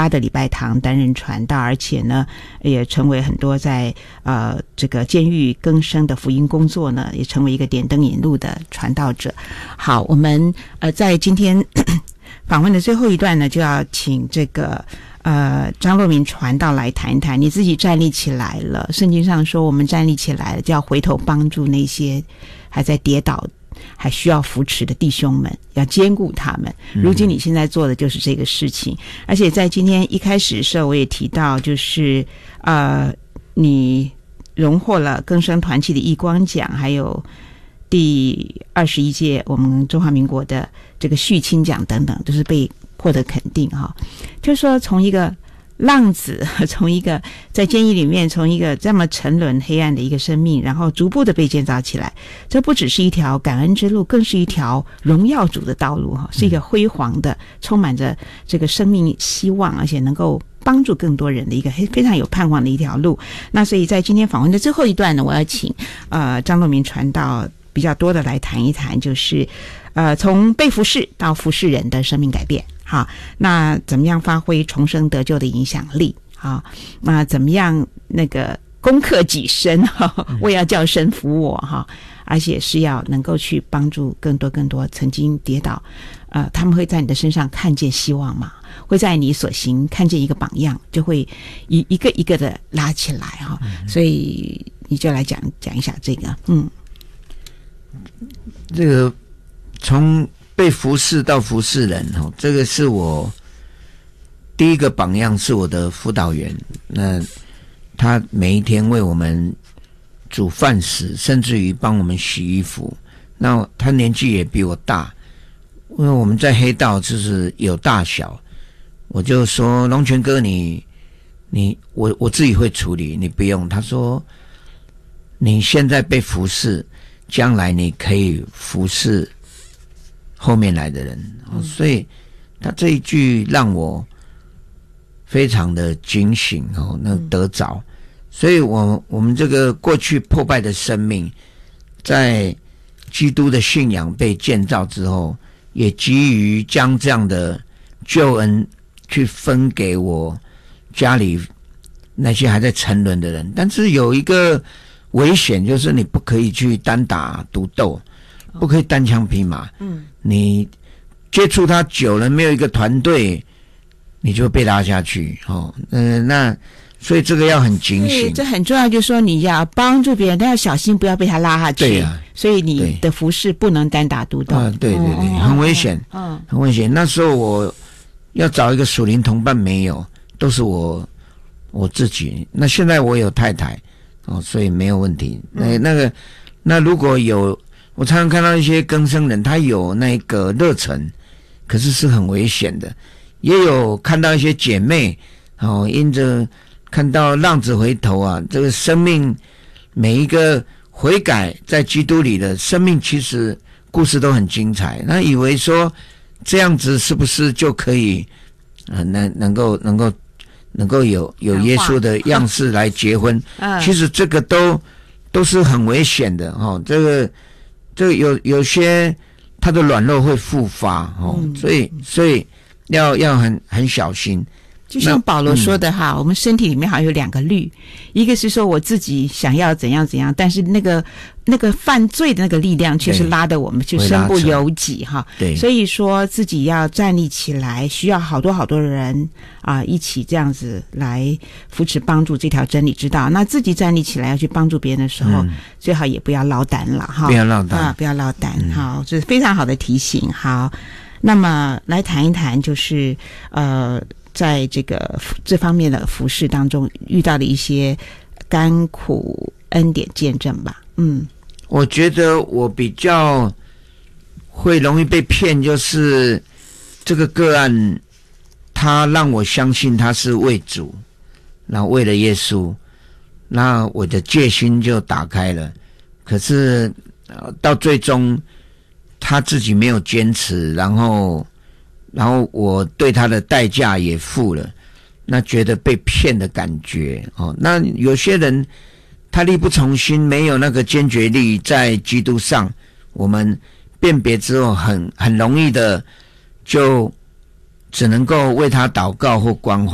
巴的礼拜堂担任传道，而且呢也成为很多在这个监狱更生的福音工作呢，也成为一个点灯引路的传道者。好，我们在今天访问的最后一段呢，就要请这个张若明传道来谈一谈，你自己站立起来了，圣经上说我们站立起来了就要回头帮助那些还在跌倒还需要扶持的弟兄们，要兼顾他们。如今你现在做的就是这个事情，而且在今天一开始的时候我也提到，就是你荣获了更生团契的义光奖，还有第21届我们中华民国的这个续青奖等等，都是被获得肯定哈。就是说从一个浪子，从一个在监狱里面，从一个这么沉沦黑暗的一个生命，然后逐步的被建造起来，这不只是一条感恩之路，更是一条荣耀主的道路哈，是一个辉煌的充满着这个生命希望，而且能够帮助更多人的一个非常有盼望的一条路。那所以在今天访问的最后一段呢，我要请张若明传道比较多的来谈一谈，就是从被服侍到服侍人的生命改变。好，那怎么样发挥重生得救的影响力？好，那怎么样那个攻克己身？我也要叫神服我哈，而且是要能够去帮助更多曾经跌倒，他们会在你的身上看见希望嘛，会在你所行看见一个榜样，就会一个一个的拉起来哈。所以你就来讲一下这个， 这个从被服侍到服侍人，这个是我第一个榜样，是我的辅导员。那他每一天为我们煮饭食，甚至于帮我们洗衣服。那他年纪也比我大，因为我们在黑道就是有大小，我就说龙泉哥我自己会处理，你不用。他说你现在被服侍，将来你可以服侍后面来的人，所以他这一句让我非常的警醒那得着。所以我们这个过去破败的生命，在基督的信仰被建造之后，也急于将这样的救恩去分给我家里那些还在沉沦的人。但是有一个危险，就是你不可以去单打独斗，不可以单枪匹马。你接触他久了，没有一个团队，你就被拉下去。那所以这个要很警醒。 这很重要，就是说你要帮助别人，但要小心不要被他拉下去。 对啊， 所以你的服事不能单打独斗。 对，很危险，很危险。那时候我要找一个属灵同伴，没有，都是我自己。那现在我有太太，所以没有问题。那如果有，我常常看到一些更生人，他有那个热忱，可是是很危险的。也有看到一些姐妹，因着看到浪子回头啊，这个生命每一个悔改在基督里的生命，其实故事都很精彩。那以为说这样子是不是就可以能够有耶稣的样式来结婚？其实这个都是很危险的这个有些他的软弱会复发所以要很小心。 就像保罗说的我们身体里面好像有两个律，一个是说我自己想要怎样怎样，但是那个犯罪的那个力量却是拉得我们去身不由己对， 所以说自己要站立起来，需要好多人一起这样子来扶持帮助这条真理之道。那自己站立起来要去帮助别人的时候，最好也不要落单了不要落单不要落单好，这是非常好的提醒。好，那么来谈一谈，就是在这方面的服事当中遇到的一些甘苦恩典见证吧。 我觉得我比较会容易被骗，就是这个个案他让我相信他是为主，然后为了耶稣，那我的戒心就打开了。可是到最终他自己没有坚持，然后我对他的代价也付了，那觉得被骗的感觉那有些人他力不从心，没有那个坚决力在基督上，我们辨别之后很容易的就只能够为他祷告或关怀。